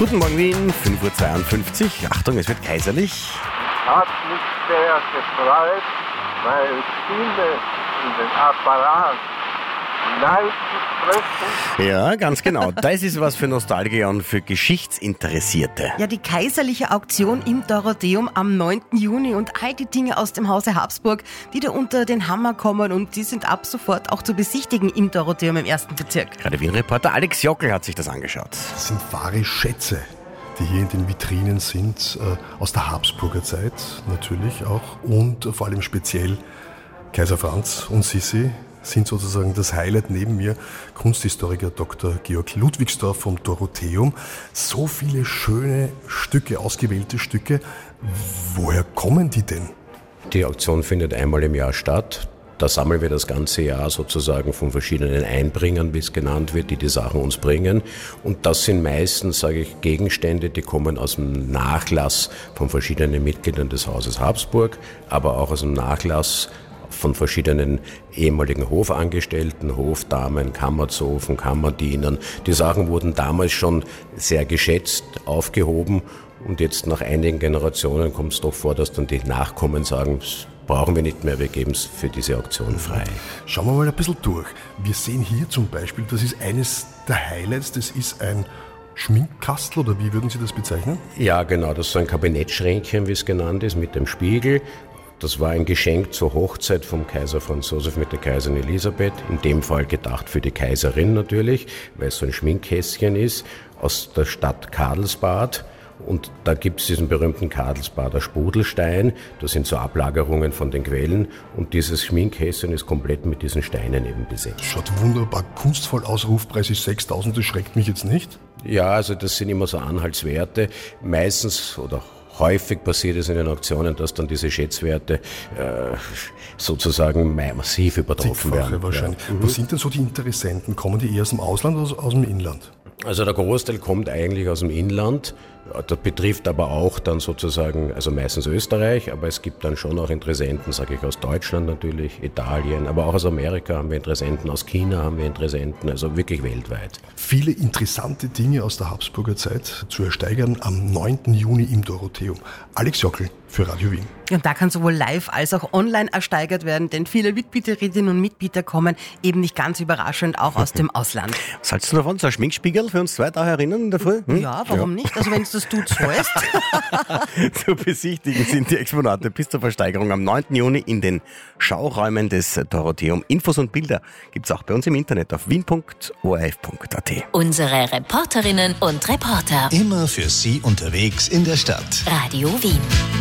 Guten Morgen Wien, 5.52 Uhr. Achtung, es wird kaiserlich. Hat mich sehr gefreut, weil viele in den Apparat hineingepressen. Ja, ganz genau. Das ist was für Nostalgiker und für Geschichtsinteressierte. Ja, die kaiserliche Auktion im Dorotheum am 9. Juni und all die Dinge aus dem Hause Habsburg, die da unter den Hammer kommen, und die sind ab sofort auch zu besichtigen im Dorotheum im 1. Bezirk. Gerade Wien-Reporter Alex Jockel hat sich das angeschaut. Das sind wahre Schätze, die hier in den Vitrinen sind, aus der Habsburger Zeit natürlich auch, und vor allem speziell Kaiser Franz und Sissi sind sozusagen das Highlight neben mir. Kunsthistoriker Dr. Georg Ludwigsdorf vom Dorotheum. So viele schöne Stücke, ausgewählte Stücke. Woher kommen die denn? Die Auktion findet einmal im Jahr statt. Da sammeln wir das ganze Jahr sozusagen von verschiedenen Einbringern, wie es genannt wird, die die Sachen uns bringen. Und das sind meistens, sage ich, Gegenstände, die kommen aus dem Nachlass von verschiedenen Mitgliedern des Hauses Habsburg, aber auch aus dem Nachlass von verschiedenen ehemaligen Hofangestellten, Hofdamen, Kammerzofen, Kammerdienern. Die Sachen wurden damals schon sehr geschätzt, aufgehoben, und jetzt nach einigen Generationen kommt es doch vor, dass dann die Nachkommen sagen, das brauchen wir nicht mehr, wir geben es für diese Auktion frei. Schauen wir mal ein bisschen durch. Wir sehen hier zum Beispiel, das ist eines der Highlights, das ist ein Schminkkastel, oder wie würden Sie das bezeichnen? Ja, genau, das ist so ein Kabinettschränkchen, wie es genannt ist, mit dem Spiegel. Das war ein Geschenk zur Hochzeit vom Kaiser Franz Josef mit der Kaiserin Elisabeth, in dem Fall gedacht für die Kaiserin natürlich, weil es so ein Schminkkästchen ist, aus der Stadt Kadelsbad. Und da gibt es diesen berühmten Kadelsbader Sprudelstein, das sind so Ablagerungen von den Quellen, und dieses Schminkkästchen ist komplett mit diesen Steinen eben besetzt. Schaut wunderbar kunstvoll aus, Rufpreis ist 6.000, das schreckt mich jetzt nicht. Ja, also das sind immer so Anhaltswerte, meistens oder häufig passiert es in den Auktionen, dass dann diese Schätzwerte sozusagen massiv übertroffen werden. Wahrscheinlich. Ja. Was sind denn so die Interessenten? Kommen die eher aus dem Ausland oder aus dem Inland? Also der Großteil kommt eigentlich aus dem Inland. Das betrifft aber auch dann sozusagen, also meistens Österreich, aber es gibt dann schon auch Interessenten, sage ich, aus Deutschland natürlich, Italien, aber auch aus Amerika haben wir Interessenten, aus China haben wir Interessenten, also wirklich weltweit. Viele interessante Dinge aus der Habsburger Zeit zu ersteigern am 9. Juni im Dorotheum. Alex Jockel für Radio Wien. Und da kann sowohl live als auch online ersteigert werden, denn viele Mitbieterinnen und Mitbieter kommen eben nicht ganz überraschend auch aus dem Ausland. Was hältst du davon? So ein Schminkspiegel für uns zwei da herinnen in der Früh? Ja, warum nicht? Also wenn es das du zahlst. Zu besichtigen sind die Exponate bis zur Versteigerung am 9. Juni in den Schauräumen des Dorotheum. Infos und Bilder gibt's auch bei uns im Internet auf wien.orf.at. Unsere Reporterinnen und Reporter. Immer für Sie unterwegs in der Stadt. Radio Wien.